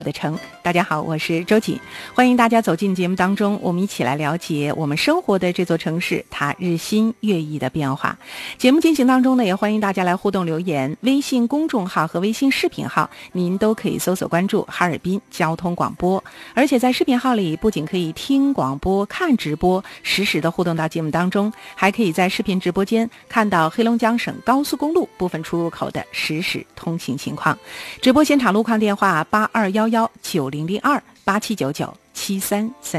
的城，大家好，我是周瑾，欢迎大家走进节目当中，我们一起来了解我们生活的这座城市它日新月异的变化。节目进行当中呢，也欢迎大家来互动留言，微信公众号和微信视频号您都可以搜索关注哈尔滨交通广播，而且在视频号里不仅可以听广播看直播，实时的互动到节目当中，还可以在视频直播间看到黑龙江省高速公路部分出入口的实时通行情况。直播现场路况电话8211900287997333。